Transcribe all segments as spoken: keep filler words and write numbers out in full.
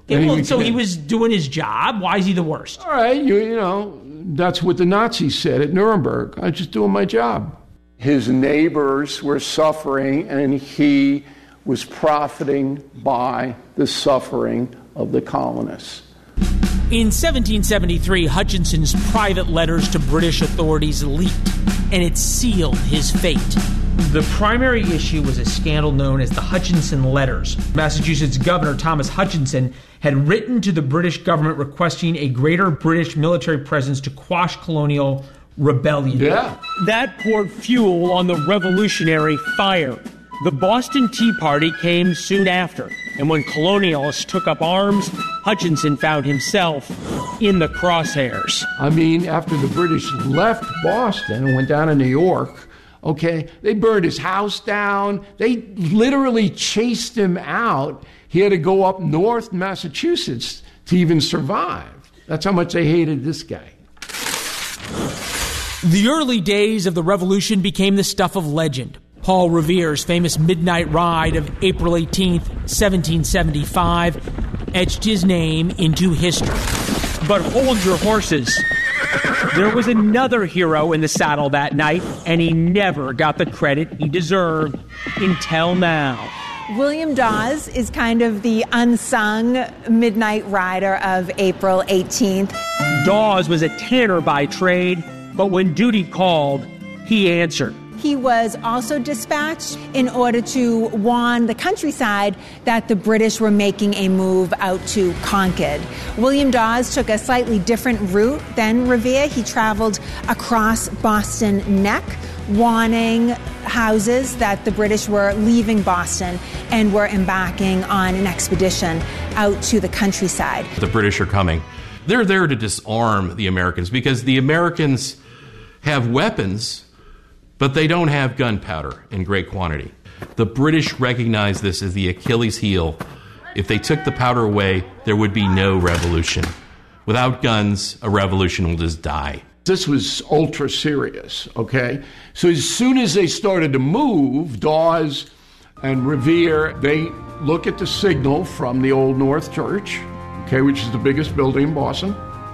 Yeah, well, so he was doing his job. Why is he the worst? All right, you, you know, that's what the Nazis said at Nuremberg. I was just doing my job. His neighbors were suffering, and he was profiting by the suffering of the colonists. In seventeen seventy-three, Hutchinson's private letters to British authorities leaked, and it sealed his fate. The primary issue was a scandal known as the Hutchinson Letters. Massachusetts Governor Thomas Hutchinson had written to the British government requesting a greater British military presence to quash colonial rebellion. Yeah. That poured fuel on the revolutionary fire. The Boston Tea Party came soon after, and when colonialists took up arms, Hutchinson found himself in the crosshairs. I mean, after the British left Boston and went down to New York, okay, they burned his house down. They literally chased him out. He had to go up north Massachusetts to even survive. That's how much they hated this guy. The early days of the revolution became the stuff of legend. Paul Revere's famous midnight ride of April eighteenth, seventeen seventy-five, etched his name into history. But hold your horses. There was another hero in the saddle that night, and he never got the credit he deserved until now. William Dawes is kind of the unsung midnight rider of April eighteenth. Dawes was a tanner by trade, but when duty called, he answered. He was also dispatched in order to warn the countryside that the British were making a move out to Concord. William Dawes took a slightly different route than Revere. He traveled across Boston Neck, warning houses that the British were leaving Boston and were embarking on an expedition out to the countryside. The British are coming. They're there to disarm the Americans because the Americans have weapons, but they don't have gunpowder in great quantity. The British recognize this as the Achilles heel. If they took the powder away, there would be no revolution. Without guns, a revolution will just die. This was ultra serious, okay? So as soon as they started to move, Dawes and Revere, they look at the signal from the Old North Church, okay, which is the biggest building in Boston.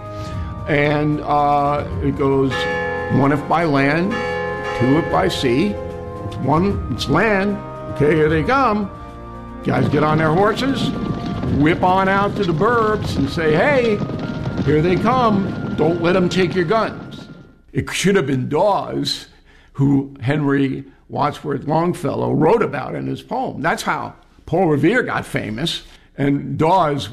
And uh, it goes, one if by land, two if by sea. It's one, it's land. Okay, here they come. Guys get on their horses, whip on out to the burbs and say, hey, here they come. Don't let them take your guns. It should have been Dawes, who Henry Wadsworth Longfellow wrote about in his poem. That's how Paul Revere got famous. And Dawes,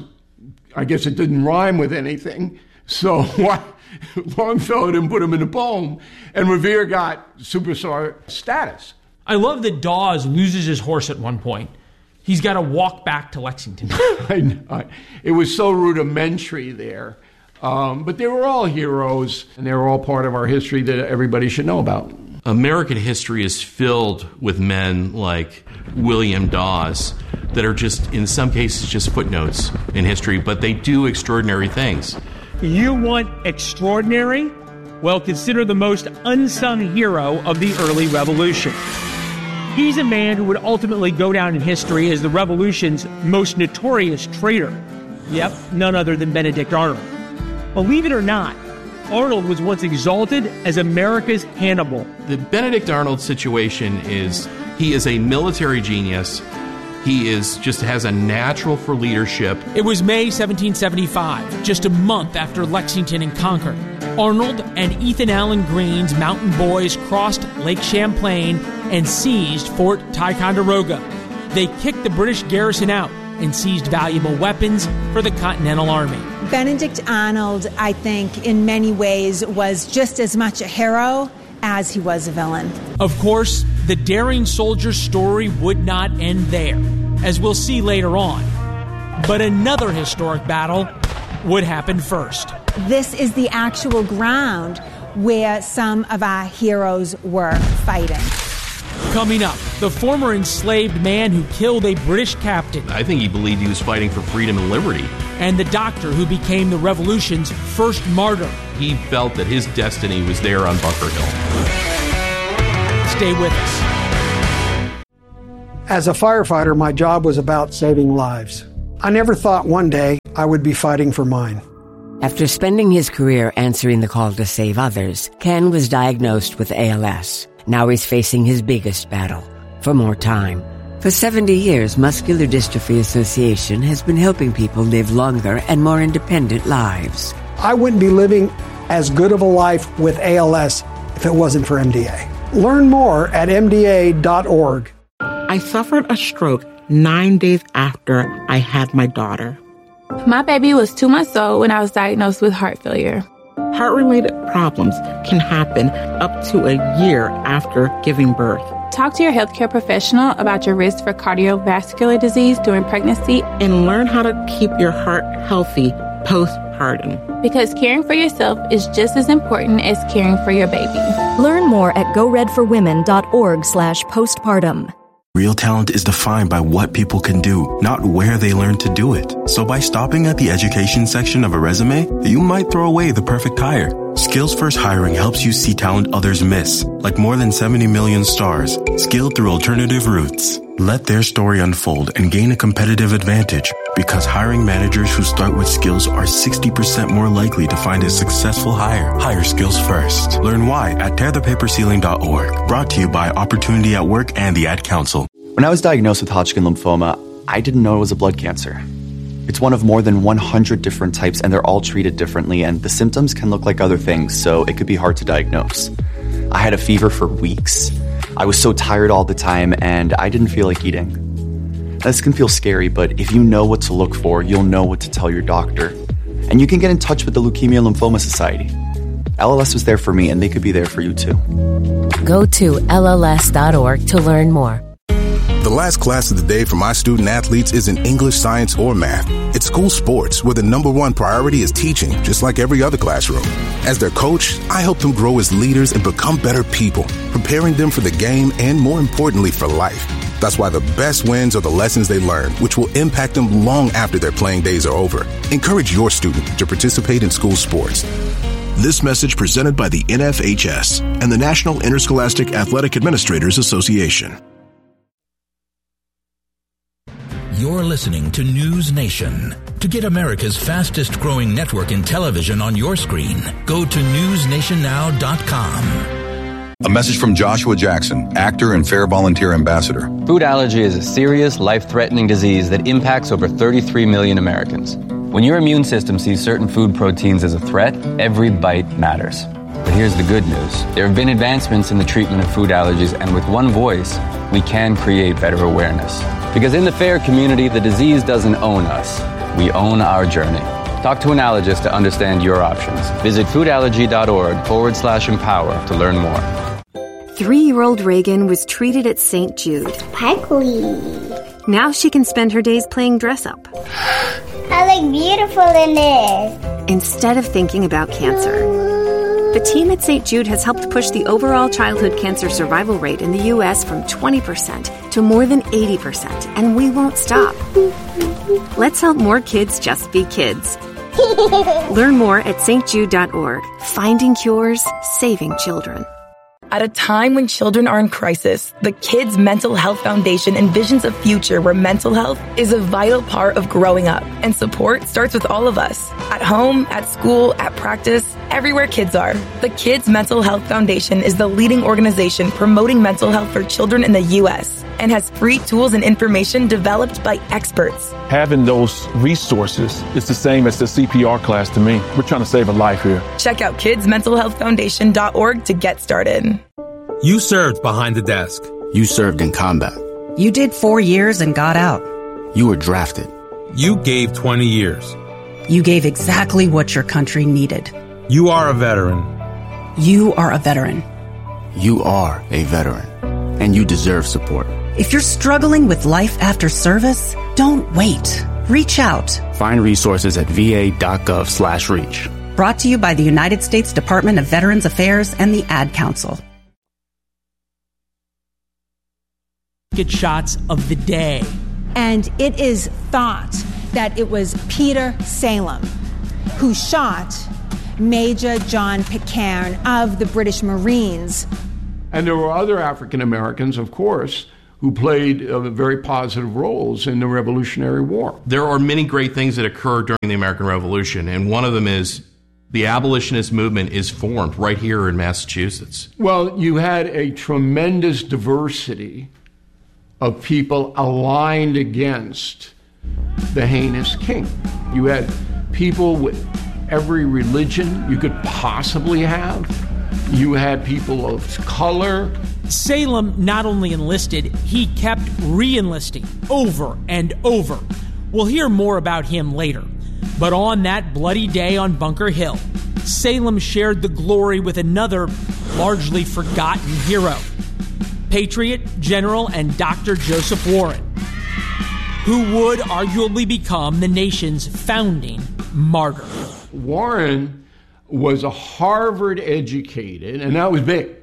I guess it didn't rhyme with anything. So what? Longfellow didn't put him in the poem, and Revere got superstar status. I love that Dawes loses his horse at one point. He's got to walk back to Lexington. I, I, it was so rudimentary there. Um, but they were all heroes, and they were all part of our history that everybody should know about. American history is filled with men like William Dawes that are just, in some cases, just footnotes in history, but they do extraordinary things. You want extraordinary? Well, consider the most unsung hero of the early revolution. He's a man who would ultimately go down in history as the revolution's most notorious traitor. Yep, none other than Benedict Arnold. Believe it or not, Arnold was once exalted as America's Hannibal. The Benedict Arnold situation is, he is a military genius. He is just has a natural for leadership. It was May seventeen seventy-five, just a month after Lexington and Concord. Arnold and Ethan Allen Greene's mountain boys crossed Lake Champlain and seized Fort Ticonderoga. They kicked the British garrison out and seized valuable weapons for the Continental Army. Benedict Arnold, I think, in many ways was just as much a hero as he was a villain. Of course, the daring soldier's story would not end there, as we'll see later on. But another historic battle would happen first. This is the actual ground where some of our heroes were fighting. Coming up, the former enslaved man who killed a British captain. I think he believed he was fighting for freedom and liberty. And the doctor who became the revolution's first martyr. He felt that his destiny was there on Bunker Hill. Stay with us. As a firefighter, my job was about saving lives. I never thought one day I would be fighting for mine. After spending his career answering the call to save others, Ken was diagnosed with A L S. Now he's facing his biggest battle, for more time. For seventy years, Muscular Dystrophy Association has been helping people live longer and more independent lives. I wouldn't be living as good of a life with A L S if it wasn't for M D A. Learn more at M D A dot org. I suffered a stroke nine days after I had my daughter. My baby was two months old when I was diagnosed with heart failure. Heart-related problems can happen up to a year after giving birth. Talk to your healthcare professional about your risk for cardiovascular disease during pregnancy and learn how to keep your heart healthy postpartum. Because caring for yourself is just as important as caring for your baby. Learn more at go red for women dot org slash postpartum. Real talent is defined by what people can do, not where they learn to do it. So by stopping at the education section of a resume, you might throw away the perfect hire. Skills First Hiring helps you see talent others miss, like more than seventy million stars, skilled through alternative routes. Let their story unfold and gain a competitive advantage, because hiring managers who start with skills are sixty percent more likely to find a successful hire. Hire skills first. Learn why at tear the paper ceiling dot org. Brought to you by Opportunity at Work and the Ad Council. When I was diagnosed with Hodgkin lymphoma, I didn't know it was a blood cancer. It's one of more than one hundred different types, and they're all treated differently, and the symptoms can look like other things, so it could be hard to diagnose. I had a fever for weeks. I was so tired all the time, and I didn't feel like eating. This can feel scary, but if you know what to look for, you'll know what to tell your doctor. And you can get in touch with the Leukemia Lymphoma Society. L L S was there for me, and they could be there for you too. Go to L L S dot org to learn more. The last class of the day for my student athletes isn't English, science, or math. It's school sports, where the number one priority is teaching, just like every other classroom. As their coach, I help them grow as leaders and become better people, preparing them for the game and, more importantly, for life. That's why the best wins are the lessons they learn, which will impact them long after their playing days are over. Encourage your student to participate in school sports. This message presented by the N F H S and the National Interscholastic Athletic Administrators Association. You're listening to News Nation. To get America's fastest growing network in television on your screen, go to news nation now dot com. A message from Joshua Jackson, actor and Fair Volunteer Ambassador. Food allergy is a serious, life-threatening disease that impacts over thirty-three million Americans. When your immune system sees certain food proteins as a threat, every bite matters. But here's the good news. There have been advancements in the treatment of food allergies, and with one voice, we can create better awareness. Because in the FAIR community, the disease doesn't own us. We own our journey. Talk to an allergist to understand your options. Visit foodallergy.org forward slash empower to learn more. Three-year-old Reagan was treated at Saint Jude. Sparkly. Now she can spend her days playing dress-up. I look beautiful in this. Instead of thinking about cancer. The team at Saint Jude has helped push the overall childhood cancer survival rate in the U S from twenty percent to more than eighty percent, and we won't stop. Let's help more kids just be kids. Learn more at S T Jude dot org. Finding cures, saving children. At a time when children are in crisis, the Kids Mental Health Foundation envisions a future where mental health is a vital part of growing up, and support starts with all of us. At home, at school, at practice, everywhere kids are. The Kids Mental Health Foundation is the leading organization promoting mental health for children in the U S and has free tools and information developed by experts. Having those resources is the same as the C P R class to me. We're trying to save a life here. Check out kids mental health foundation dot org to get started. You served behind the desk. You served in combat. You did four years and got out. You were drafted. You gave twenty years. You gave exactly what your country needed. You are a veteran. You are a veteran. You are a veteran, and you deserve support. If you're struggling with life after service, don't wait. Reach out. Find resources at v a dot gov slash reach. Brought to you by the United States Department of Veterans Affairs and the Ad Council. Get shots of the day. And it is thought that it was Peter Salem who shot Major John Pitcairn of the British Marines. And there were other African Americans, of course, who played uh, very positive roles in the Revolutionary War. There are many great things that occurred during the American Revolution, and one of them is the abolitionist movement is formed right here in Massachusetts. Well, you had a tremendous diversity of people aligned against the heinous king. You had people with every religion you could possibly have. You had people of color. Salem not only enlisted, he kept re-enlisting over and over. We'll hear more about him later. But on that bloody day on Bunker Hill, Salem shared the glory with another largely forgotten hero, Patriot, General, and Doctor Joseph Warren, who would arguably become the nation's founding martyr. Warren was a Harvard-educated, and that was big.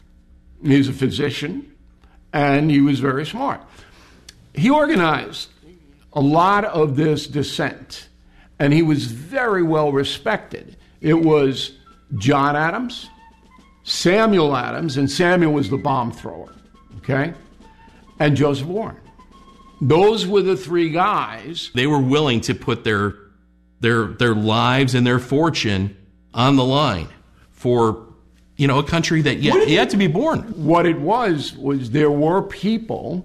He was a physician, and he was very smart. He organized a lot of this dissent, and he was very well respected. It was John Adams, Samuel Adams, and Samuel was the bomb thrower, okay, and Joseph Warren. Those were the three guys. They were willing to put their their their lives and their fortune on the line for, you know, a country that yet, yet to be born. What it was, was there were people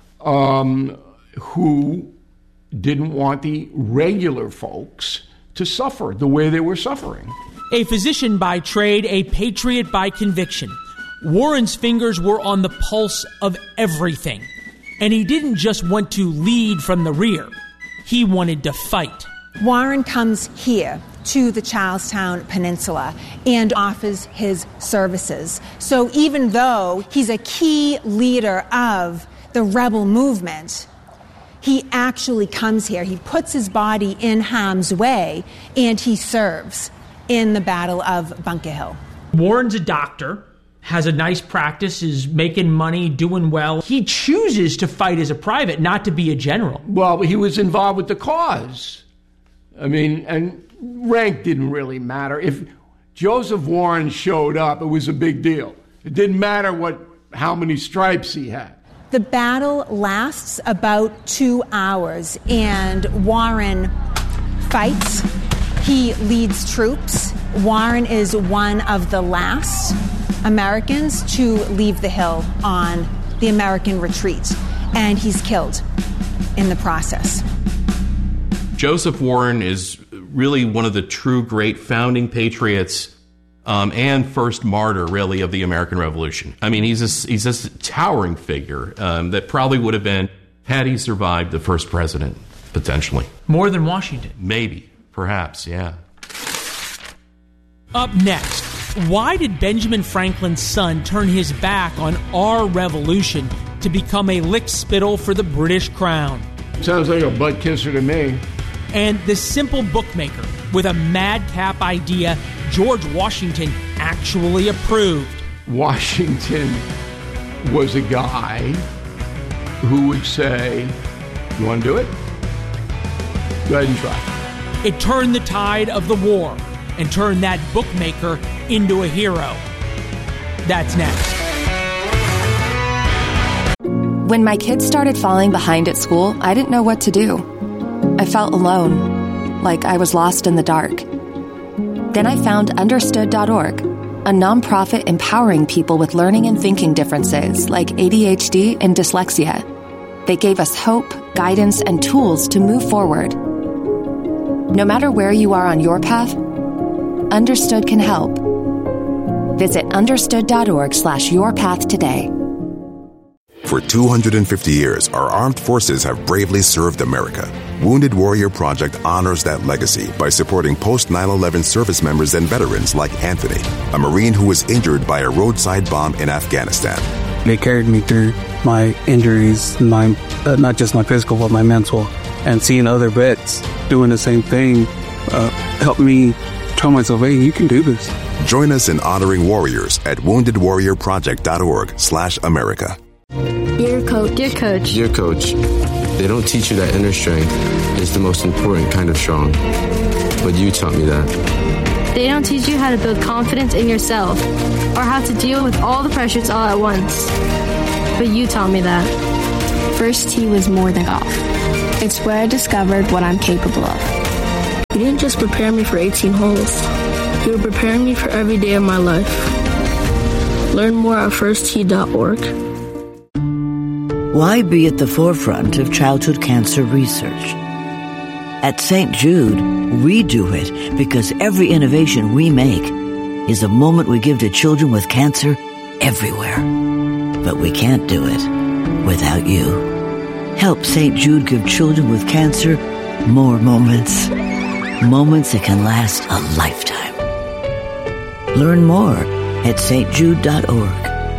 um, who didn't want the regular folks to suffer the way they were suffering. A physician by trade, a patriot by conviction, Warren's fingers were on the pulse of everything. And he didn't just want to lead from the rear. He wanted to fight. Warren comes here to the Charlestown Peninsula and offers his services. So even though he's a key leader of the rebel movement, he actually comes here. He puts his body in harm's way, and he serves in the Battle of Bunker Hill. Warren's a doctor, has a nice practice, is making money, doing well. He chooses to fight as a private, not to be a general. Well, he was involved with the cause. I mean, and rank didn't really matter. If Joseph Warren showed up, it was a big deal. It didn't matter what how many stripes he had. The battle lasts about two hours, and Warren fights. He leads troops. Warren is one of the last Americans to leave the hill on the American retreat, and he's killed in the process. Joseph Warren is really one of the true great founding patriots um, and first martyr, really, of the American Revolution. I mean, he's a, he's a towering figure um, that probably would have been, had he survived, the first president, potentially. More than Washington. Maybe, perhaps, yeah. Up next, why did Benjamin Franklin's son turn his back on our revolution to become a lickspittle for the British crown? Sounds like a butt kisser to me. And the simple bookmaker with a madcap idea George Washington actually approved. Washington was a guy who would say, "You want to do it? Go ahead and try." It turned the tide of the war and turned that bookmaker into a hero. That's next. When my kids started falling behind at school, I didn't know what to do. I felt alone, like I was lost in the dark. Then I found Understood dot org, a nonprofit empowering people with learning and thinking differences like A D H D and dyslexia. They gave us hope, guidance, and tools to move forward. No matter where you are on your path, Understood can help. Visit understood dot org slash your path today. For two hundred fifty years, our armed forces have bravely served America. Wounded Warrior Project honors that legacy by supporting post nine eleven service members and veterans like Anthony, a Marine who was injured by a roadside bomb in Afghanistan. They carried me through my injuries, my uh, not just my physical, but my mental. And seeing other vets doing the same thing uh, helped me tell myself, hey, you can do this. Join us in honoring warriors at wounded warrior project dot org slash America. Your coach. Your coach. Your coach. They don't teach you that inner strength is the most important kind of strong. But you taught me that. They don't teach you how to build confidence in yourself or how to deal with all the pressures all at once. But you taught me that. first tee was more than golf. It's where I discovered what I'm capable of. You didn't just prepare me for eighteen holes. You were preparing me for every day of my life. Learn more at first tee dot org. Why be at the forefront of childhood cancer research? At Saint Jude, we do it because every innovation we make is a moment we give to children with cancer everywhere. But we can't do it without you. Help Saint Jude give children with cancer more moments. Moments that can last a lifetime. Learn more at st jude dot org.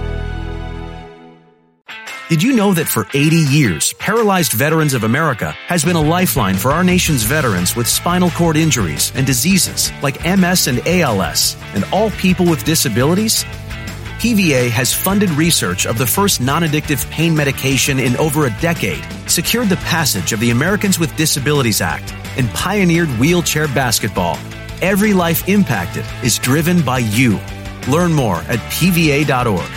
Did you know that for eighty years, Paralyzed Veterans of America has been a lifeline for our nation's veterans with spinal cord injuries and diseases like M S and A L S, and all people with disabilities? P V A has funded research of the first non-addictive pain medication in over a decade, secured the passage of the Americans with Disabilities Act, and pioneered wheelchair basketball. Every life impacted is driven by you. Learn more at p v a dot org.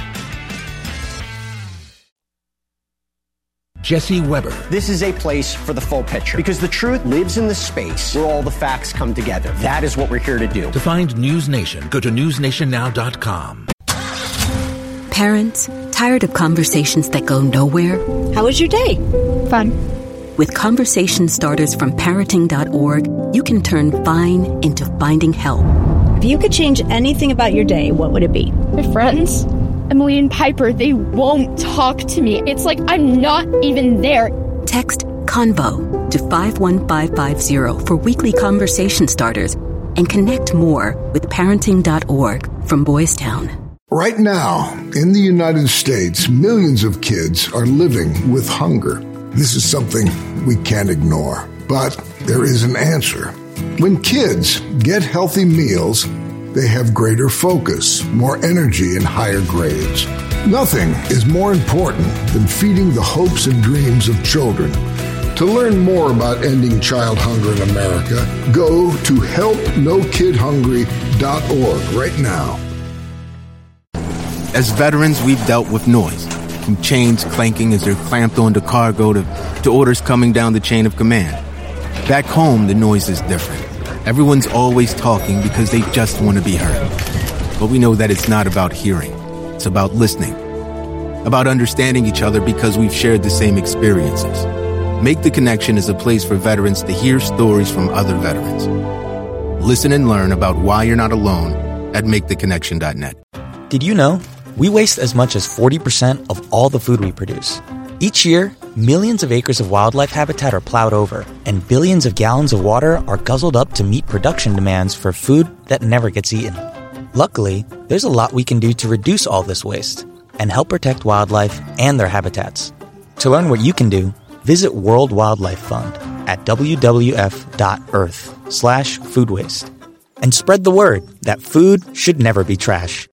Jesse Weber. This is a place for the full picture because the truth lives in the space where all the facts come together. That is what we're here to do. To find News Nation, go to news nation now dot com. Parents, tired of conversations that go nowhere? How was your day? Fun. With conversation starters from parenting dot org, you can turn fine into finding help. If you could change anything about your day, what would it be? My friends, Emily and Piper, they won't talk to me. It's like I'm not even there. Text CONVO to five one five five zero for weekly conversation starters and connect more with parenting dot org from Boys Town. Right now, in the United States, millions of kids are living with hunger. This is something we can't ignore, but there is an answer. When kids get healthy meals, they have greater focus, more energy, and higher grades. Nothing is more important than feeding the hopes and dreams of children. To learn more about ending child hunger in America, go to help no kid hungry dot org right now. As veterans, we've dealt with noise, from chains clanking as they're clamped onto cargo to, to orders coming down the chain of command. Back home, the noise is different. Everyone's always talking because they just want to be heard. But we know that it's not about hearing. It's about listening. About understanding each other because we've shared the same experiences. Make the Connection is a place for veterans to hear stories from other veterans. Listen and learn about why you're not alone at make the connection dot net. Did you know we waste as much as forty percent of all the food we produce? Each year, millions of acres of wildlife habitat are plowed over, and billions of gallons of water are guzzled up to meet production demands for food that never gets eaten. Luckily, there's a lot we can do to reduce all this waste and help protect wildlife and their habitats. To learn what you can do, visit World Wildlife Fund at w w f dot earth slash food waste and spread the word that food should never be trash.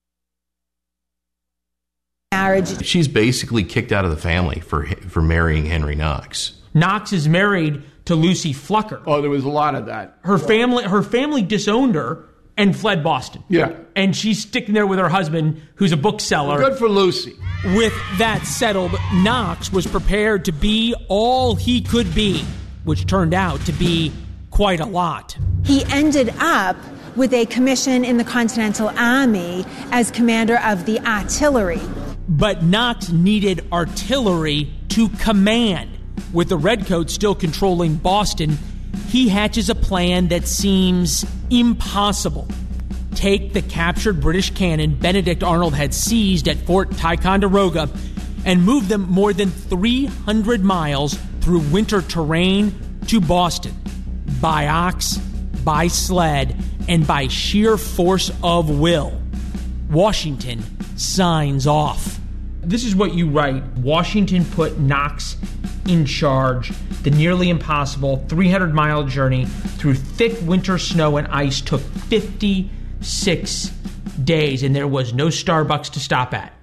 Marriage. She's basically kicked out of the family for for marrying Henry Knox. Knox is married to Lucy Flucker. Oh, there was a lot of that. Her family, her family disowned her and fled Boston. Yeah. And she's sticking there with her husband, who's a bookseller. Good for Lucy. With that settled, Knox was prepared to be all he could be, which turned out to be quite a lot. He ended up with a commission in the Continental Army as commander of the artillery. But Knox needed artillery to command. With the Redcoats still controlling Boston, he hatches a plan that seems impossible. Take the captured British cannon Benedict Arnold had seized at Fort Ticonderoga and move them more than three hundred miles through winter terrain to Boston. By ox, by sled, and by sheer force of will. Washington signs off. This is what you write. Washington put Knox in charge. The nearly impossible three hundred mile journey through thick winter snow and ice took fifty-six days, and there was no Starbucks to stop at.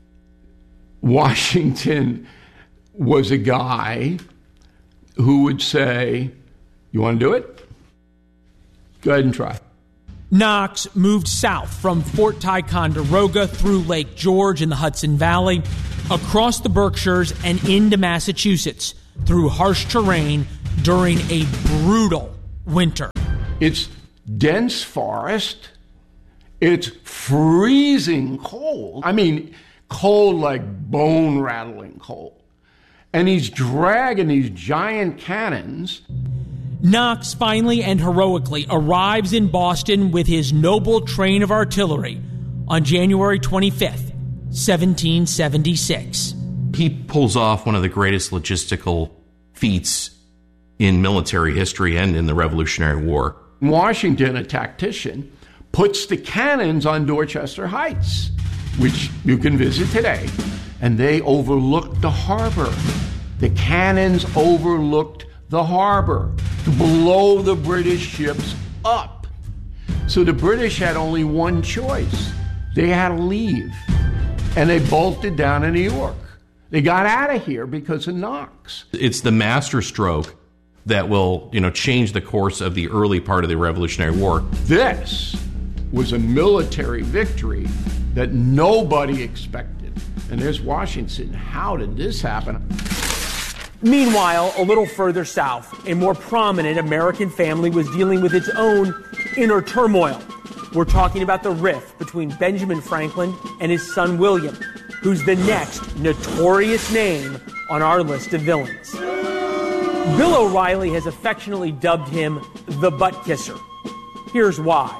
Washington was a guy who would say, "You want to do it? Go ahead and try." Knox moved south from Fort Ticonderoga through Lake George in the Hudson Valley across the Berkshires and into Massachusetts through harsh terrain during a brutal winter. It's dense forest. It's freezing cold. I mean, cold like bone-rattling cold. And he's dragging these giant cannons. Knox finally and heroically arrives in Boston with his noble train of artillery on January twenty-fifth, seventeen seventy-six. He pulls off one of the greatest logistical feats in military history and in the Revolutionary War. Washington, a tactician, puts the cannons on Dorchester Heights, which you can visit today, and they overlooked the harbor. The cannons overlooked the harbor to blow the British ships up. So the British had only one choice. They had to leave, and they bolted down to New York. They got out of here because of Knox. It's the masterstroke that will, you know, change the course of the early part of the Revolutionary War. This was a military victory that nobody expected. And there's Washington. How did this happen? Meanwhile, a little further south, a more prominent American family was dealing with its own inner turmoil. We're talking about the rift between Benjamin Franklin and his son William, who's the next notorious name on our list of villains. Bill O'Reilly has affectionately dubbed him the butt kisser. Here's why.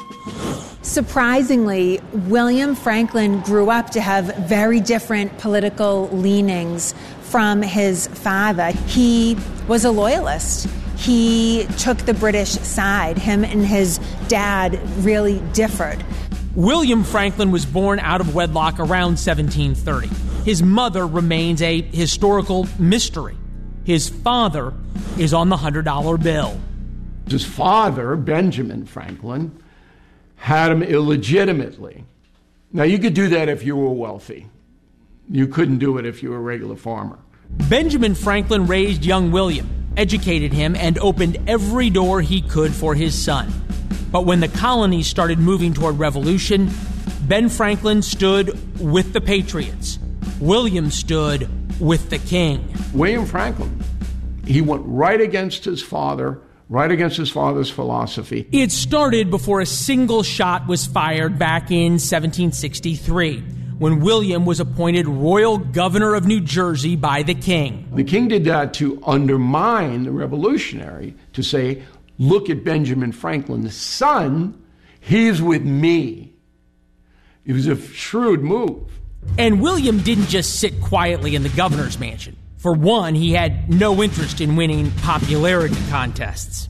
Surprisingly, William Franklin grew up to have very different political leanings from his father. He was a loyalist. He took the British side. Him and his dad really differed. William Franklin was born out of wedlock around seventeen thirty. His mother remains a historical mystery. His father is on the one hundred dollar bill. His father, Benjamin Franklin, had him illegitimately. Now, you could do that if you were wealthy. You couldn't do it if you were a regular farmer. Benjamin Franklin raised young William, educated him, and opened every door he could for his son. But when the colonies started moving toward revolution, Ben Franklin stood with the Patriots. William stood with the king. William Franklin, he went right against his father, right against his father's philosophy. It started before a single shot was fired back in seventeen sixty-three, when William was appointed royal governor of New Jersey by the king. The king did that to undermine the revolutionary, to say, look at Benjamin Franklin's son, he's with me. It was a shrewd move. And William didn't just sit quietly in the governor's mansion. For one, he had no interest in winning popularity contests.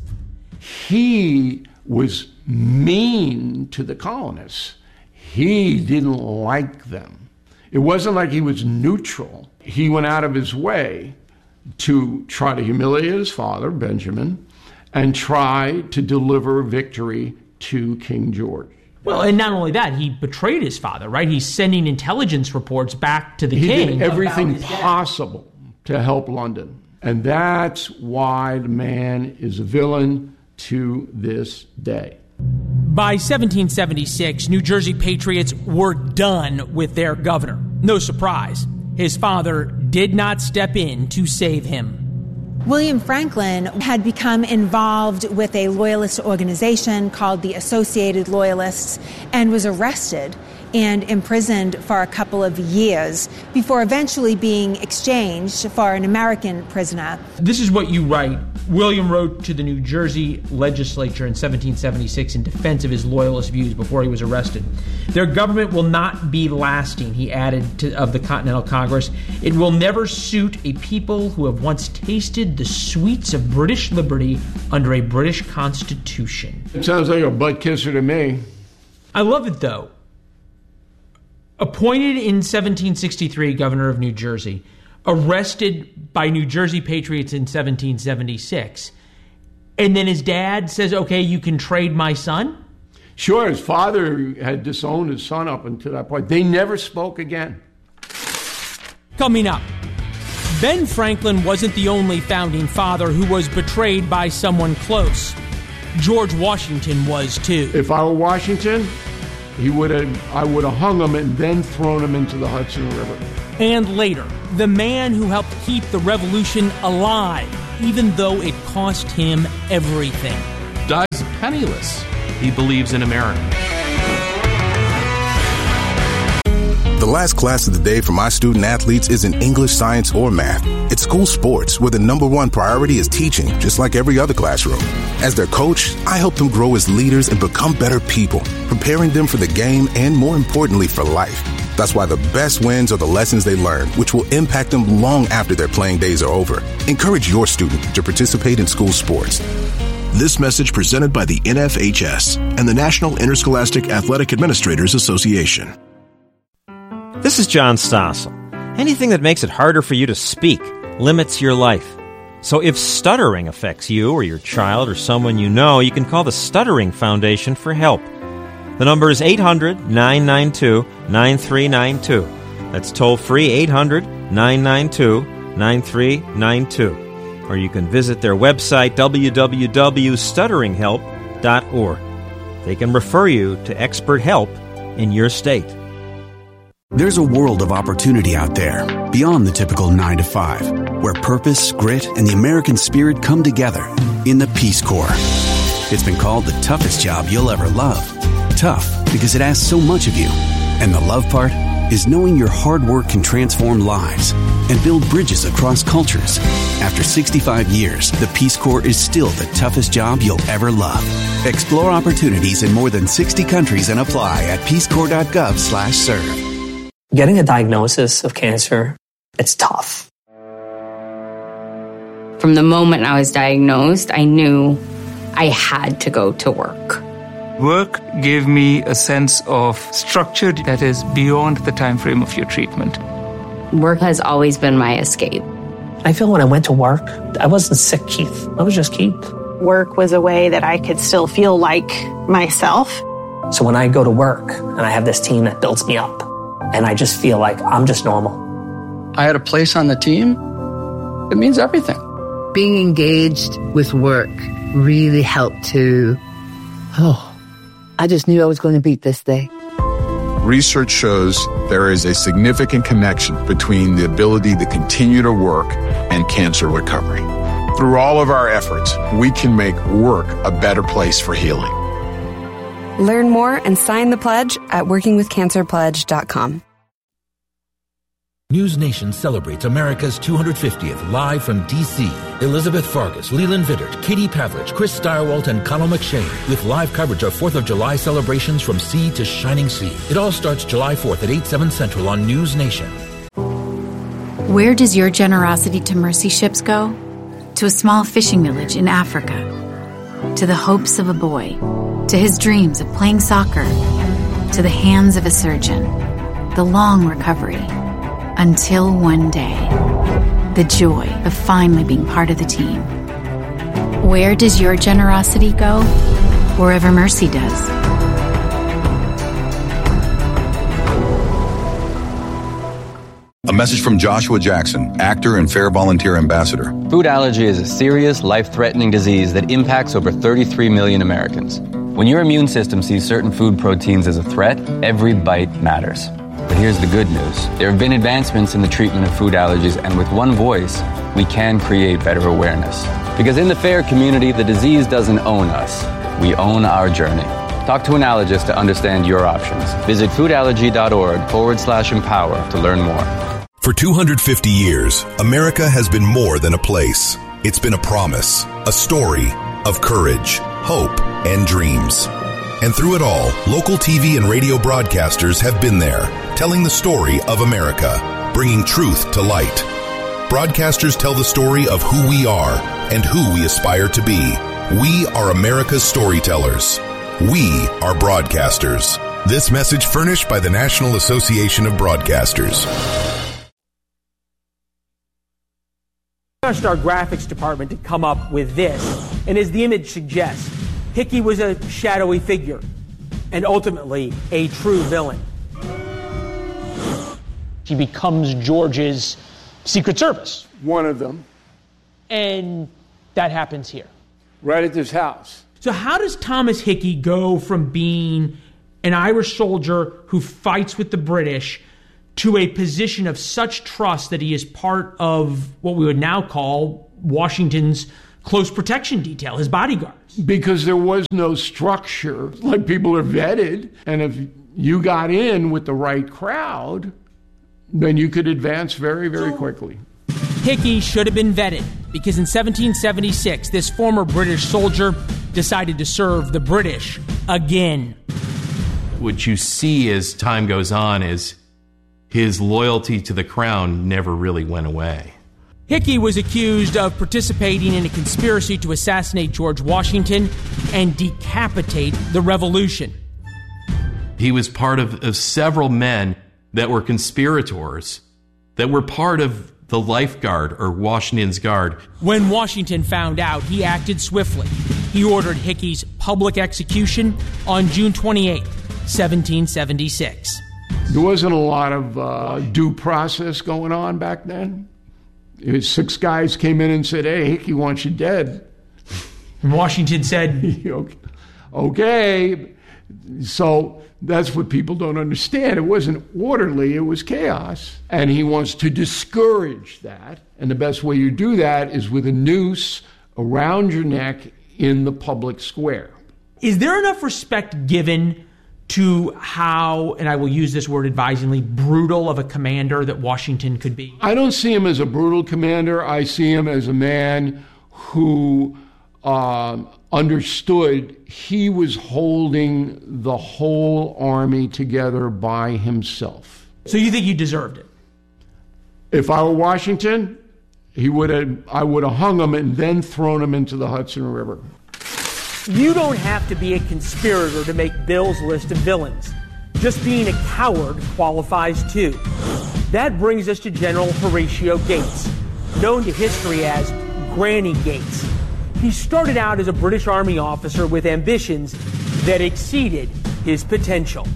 He was mean to the colonists. He didn't like them. It wasn't like he was neutral. He went out of his way to try to humiliate his father, Benjamin, and try to deliver victory to King George. Well, and not only that, he betrayed his father, right? He's sending intelligence reports back to the he king. He did everything possible to help London. And that's why the man is a villain to this day. By seventeen seventy-six, New Jersey patriots were done with their governor. No surprise. His father did not step in to save him. William Franklin had become involved with a loyalist organization called the Associated Loyalists and was arrested and imprisoned for a couple of years before eventually being exchanged for an American prisoner. This is what you write. William wrote to the New Jersey legislature in seventeen seventy-six in defense of his loyalist views before he was arrested. Their government will not be lasting, he added to, of the Continental Congress. It will never suit a people who have once tasted the sweets of British liberty under a British Constitution. It sounds like a butt kisser to me. I love it, though. Appointed in seventeen sixty-three governor of New Jersey, arrested by New Jersey patriots in seventeen seventy-six, and then his dad says, okay, you can trade my son? Sure, his father had disowned his son up until that point. They never spoke again. Coming up, Ben Franklin wasn't the only founding father who was betrayed by someone close. George Washington was too. If I were Washington, he would have, I would have hung him and then thrown him into the Hudson River. And later, the man who helped keep the revolution alive, even though it cost him everything. Dies penniless. He believes in America. The last class of the day for my student athletes isn't English, science, or math. It's school sports, where the number one priority is teaching, just like every other classroom. As their coach, I help them grow as leaders and become better people, preparing them for the game and, more importantly, for life. That's why the best wins are the lessons they learn, which will impact them long after their playing days are over. Encourage your student to participate in school sports. This message presented by the N F H S and the National Interscholastic Athletic Administrators Association. This is John Stossel. Anything that makes it harder for you to speak limits your life. So if stuttering affects you or your child or someone you know, you can call the Stuttering Foundation for help. The number is eight hundred, nine nine two, nine three nine two. That's toll-free eight hundred, nine nine two, nine three nine two. Or you can visit their website, w w w dot stuttering help dot org. They can refer you to expert help in your state. There's a world of opportunity out there, beyond the typical nine to five, where purpose, grit, and the American spirit come together in the Peace Corps. It's been called the toughest job you'll ever love. Tough because it asks so much of you. And the love part is knowing your hard work can transform lives and build bridges across cultures. After sixty-five years, the Peace Corps is still the toughest job you'll ever love. Explore opportunities in more than sixty countries and apply at peacecorps.gov slash serve. Getting a diagnosis of cancer, it's tough. From the moment I was diagnosed, I knew I had to go to work. Work gave me a sense of structure that is beyond the time frame of your treatment. Work has always been my escape. I feel when I went to work, I wasn't sick Keith. I was just Keith. Work was a way that I could still feel like myself. So when I go to work and I have this team that builds me up, and I just feel like I'm just normal. I had a place on the team. It means everything. Being engaged with work really helped to, oh, I just knew I was going to beat this day. Research shows there is a significant connection between the ability to continue to work and cancer recovery. Through all of our efforts, we can make work a better place for healing. Learn more and sign the pledge at working with cancer pledge dot com. News Nation celebrates America's two hundred fiftieth live from D C. Elizabeth Fargus, Leland Vittert, Katie Pavlich, Chris Stirewalt, and Connell McShane with live coverage of fourth of July celebrations from sea to shining sea. It all starts July fourth at eight, seven Central on News Nation. Where does your generosity to mercy ships go? To a small fishing village in Africa. To the hopes of a boy. To his dreams of playing soccer. To the hands of a surgeon. The long recovery. Until one day, the joy of finally being part of the team. Where does your generosity go? Wherever mercy does. A message from Joshua Jackson, actor and Fair Volunteer Ambassador. Food allergy is a serious, life-threatening disease that impacts over thirty-three million Americans. When your immune system sees certain food proteins as a threat, every bite matters. But here's the good news. There have been advancements in the treatment of food allergies, and with one voice, we can create better awareness. Because in the FAIR community, the disease doesn't own us. We own our journey. Talk to an allergist to understand your options. Visit foodallergy.org forward slash empower to learn more. For two hundred fifty years, America has been more than a place. It's been a promise, a story of courage, hope, and dreams. And through it all, local T V and radio broadcasters have been there, telling the story of America, bringing truth to light. Broadcasters tell the story of who we are and who we aspire to be. We are America's storytellers. We are broadcasters. This message furnished by the National Association of Broadcasters. Asked our graphics department to come up with this, and as the image suggests, Hickey was a shadowy figure and ultimately a true villain. He becomes George's Secret Service. One of them. And that happens here. Right at this house. So how does Thomas Hickey go from being an Irish soldier who fights with the British to a position of such trust that he is part of what we would now call Washington's close protection detail, his bodyguards? Because there was no structure. Like, people are vetted, and if you got in with the right crowd, then you could advance very, very quickly. Hickey should have been vetted, because in seventeen seventy-six, this former British soldier decided to serve the British again. What you see as time goes on is his loyalty to the crown never really went away. Hickey was accused of participating in a conspiracy to assassinate George Washington and decapitate the revolution. He was part of, of several men that were conspirators, that were part of the Life Guard, or Washington's Guard. When Washington found out, he acted swiftly. He ordered Hickey's public execution on June twenty-eighth, seventeen seventy-six. There wasn't a lot of uh, due process going on back then. It was six guys came in and said, "Hey, Hickey wants you dead." And Washington said, "Okay." So that's what people don't understand. It wasn't orderly, it was chaos. And he wants to discourage that. And the best way you do that is with a noose around your neck in the public square. Is there enough respect given to how, and I will use this word advisedly, brutal of a commander that Washington could be? I don't see him as a brutal commander. I see him as a man who um, understood he was holding the whole army together by himself. So you think he deserved it? If I were Washington, he would have. I would have hung him and then thrown him into the Hudson River. You don't have to be a conspirator to make Bill's list of villains. Just being a coward qualifies too. That brings us to General Horatio Gates, known to history as Granny Gates. He started out as a British Army officer with ambitions that exceeded his potential.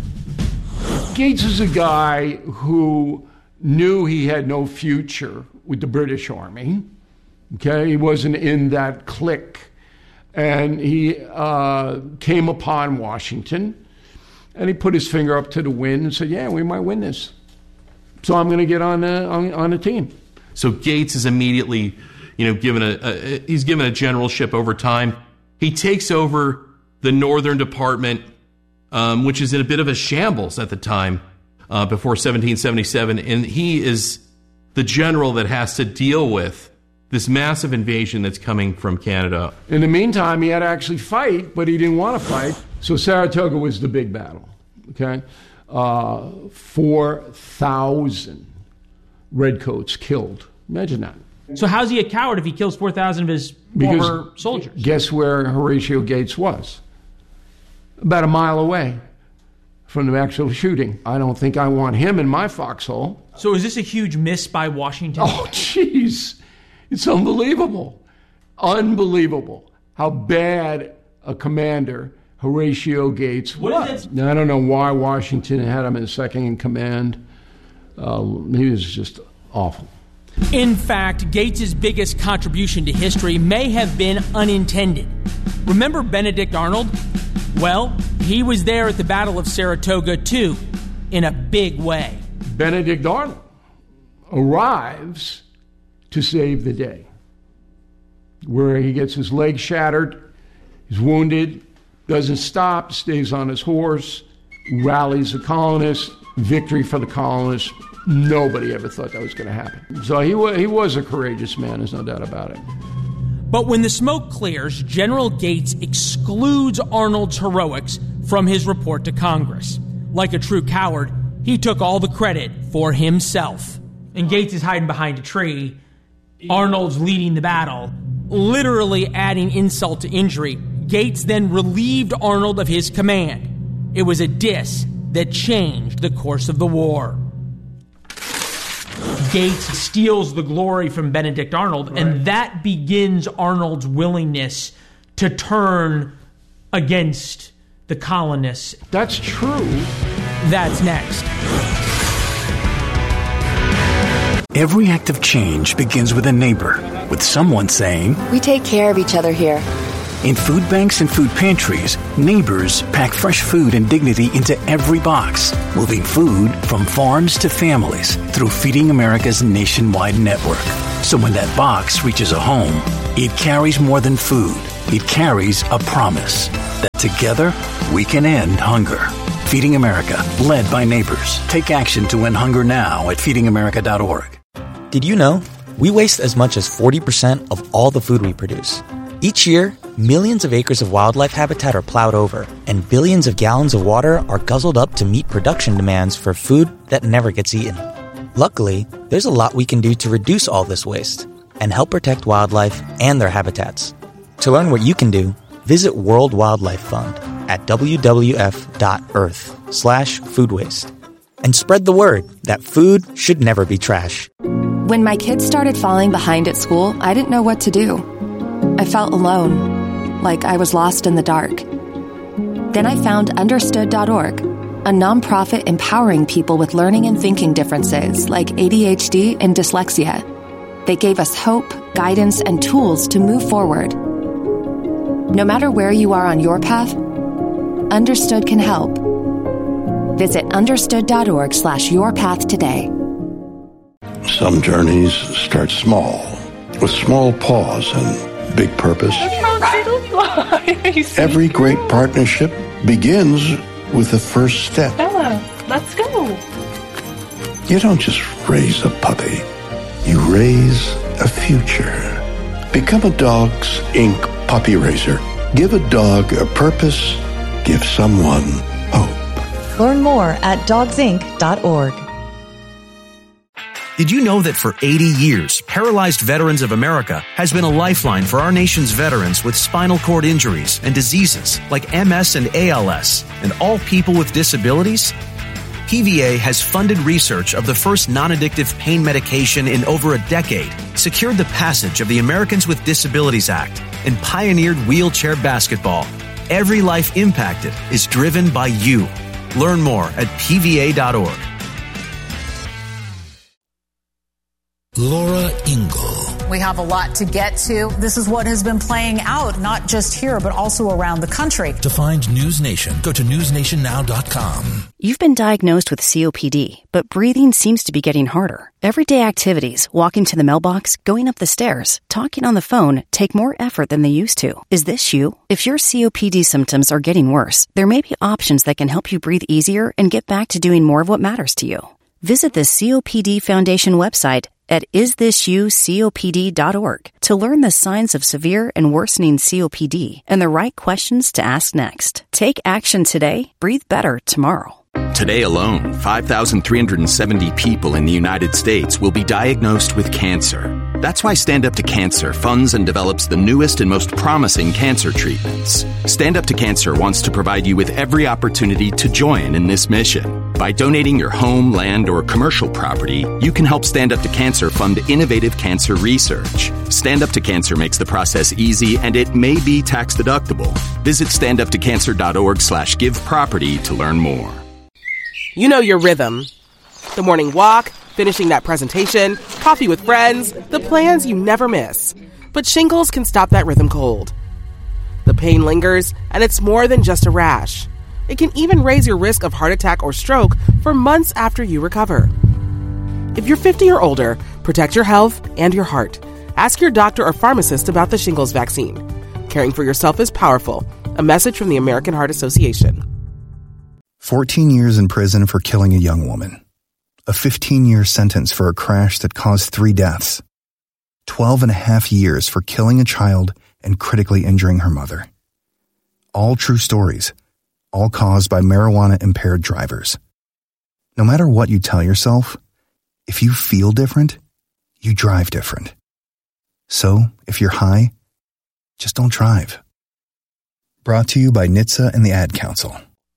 Gates is a guy who knew he had no future with the British Army. Okay, he wasn't in that clique. And he uh, came upon Washington, and he put his finger up to the wind and said, "Yeah, we might win this. So I'm going to get on the on, on the team." So Gates is immediately, you know, given a, a he's given a generalship over time. He takes over the Northern Department, um, which is in a bit of a shambles at the time, uh, before seventeen seventy-seven, and he is the general that has to deal with this massive invasion that's coming from Canada. In the meantime, he had to actually fight, but he didn't want to fight. So Saratoga was the big battle, okay? Uh, four thousand redcoats killed. Imagine that. So how's he a coward if he kills four thousand of his Because former soldiers? Guess where Horatio Gates was? About a mile away from the actual shooting. I don't think I want him in my foxhole. So is this a huge miss by Washington? Oh, jeez. It's unbelievable. Unbelievable how bad a commander Horatio Gates was. Now, I don't know why Washington had him as second in command. Uh, he was just awful. In fact, Gates's biggest contribution to history may have been unintended. Remember Benedict Arnold? Well, he was there at the Battle of Saratoga, too, in a big way. Benedict Arnold arrives to save the day, where he gets his leg shattered, he's wounded, doesn't stop, stays on his horse, rallies the colonists, victory for the colonists. Nobody ever thought that was going to happen. So he, wa- he was a courageous man, there's no doubt about it. But when the smoke clears, General Gates excludes Arnold's heroics from his report to Congress. Like a true coward, he took all the credit for himself. And Gates is hiding behind a tree. Arnold's leading the battle, literally adding insult to injury. Gates then relieved Arnold of his command. It was a diss that changed the course of the war. Gates steals the glory from Benedict Arnold, right. And that begins Arnold's willingness to turn against the colonists. That's true. That's next. Every act of change begins with a neighbor, with someone saying, "We take care of each other here." In food banks and food pantries, neighbors pack fresh food and dignity into every box, moving food from farms to families through Feeding America's nationwide network. So when that box reaches a home, it carries more than food. It carries a promise that together we can end hunger. Feeding America, led by neighbors. Take action to end hunger now at feeding america dot org. Did you know we waste as much as forty percent of all the food we produce? Each year, millions of acres of wildlife habitat are plowed over, and billions of gallons of water are guzzled up to meet production demands for food that never gets eaten. Luckily, there's a lot we can do to reduce all this waste and help protect wildlife and their habitats. To learn what you can do, visit World Wildlife Fund at w w f dot earth slash food waste and spread the word that food should never be trash. When my kids started falling behind at school, I didn't know what to do. I felt alone, like I was lost in the dark. Then I found understood dot org, a nonprofit empowering people with learning and thinking differences like A D H D and dyslexia. They gave us hope, guidance, and tools to move forward. No matter where you are on your path, Understood can help. Visit understood dot org slash your path today. Some journeys start small, with small pause and big purpose. Every great partnership begins with the first step. Bella, let's go. You don't just raise a puppy, you raise a future. Become a Dogs Incorporated puppy raiser. Give a dog a purpose. Give someone hope. Learn more at dogs inc dot org. Did you know that for eighty years, Paralyzed Veterans of America has been a lifeline for our nation's veterans with spinal cord injuries and diseases like M S and A L S, and all people with disabilities? P V A has funded research of the first non-addictive pain medication in over a decade, secured the passage of the Americans with Disabilities Act, and pioneered wheelchair basketball. Every life impacted is driven by you. Learn more at p v a dot org. Laura Ingle. We have a lot to get to. This is what has been playing out, not just here, but also around the country. To find News Nation, go to news nation now dot com. You've been diagnosed with C O P D, but breathing seems to be getting harder. Everyday activities, walking to the mailbox, going up the stairs, talking on the phone, take more effort than they used to. Is this you? If your C O P D symptoms are getting worse, there may be options that can help you breathe easier and get back to doing more of what matters to you. Visit the C O P D Foundation website at is this you copd dot org to learn the signs of severe and worsening C O P D and the right questions to ask next. Take action today. Breathe better tomorrow. Today alone, five thousand three hundred seventy people in the United States will be diagnosed with cancer. That's why Stand Up to Cancer funds and develops the newest and most promising cancer treatments. Stand Up to Cancer wants to provide you with every opportunity to join in this mission. By donating your home, land, or commercial property, you can help Stand Up to Cancer fund innovative cancer research. Stand Up to Cancer makes the process easy, and it may be tax deductible. Visit stand up to cancer dot org slash give property to learn more. You know your rhythm. The morning walk, finishing that presentation, coffee with friends, the plans you never miss. But shingles can stop that rhythm cold. The pain lingers, and it's more than just a rash. It can even raise your risk of heart attack or stroke for months after you recover. If you're fifty or older, protect your health and your heart. Ask your doctor or pharmacist about the shingles vaccine. Caring for yourself is powerful. A message from the American Heart Association. fourteen years in prison for killing a young woman. A fifteen-year sentence for a crash that caused three deaths. twelve and a half years for killing a child and critically injuring her mother. All true stories, all caused by marijuana-impaired drivers. No matter what you tell yourself, if you feel different, you drive different. So, if you're high, just don't drive. Brought to you by N H T S A and the Ad Council.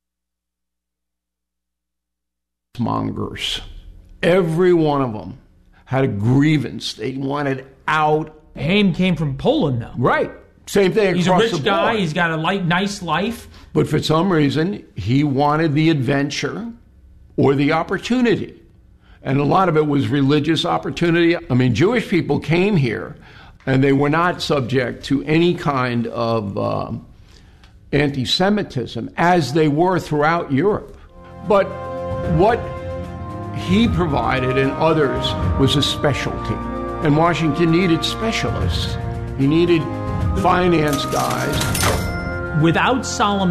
Mongers. Every one of them had a grievance. They wanted out. Haim came from Poland, though. Right. Same thing He's a across rich the guy. board. He's got a light, nice life. But for some reason, he wanted the adventure or the opportunity. And a lot of it was religious opportunity. I mean, Jewish people came here and they were not subject to any kind of uh, anti-Semitism, as they were throughout Europe. But what he provided and others was a specialty, and Washington needed specialists. He needed finance guys. Without Solomon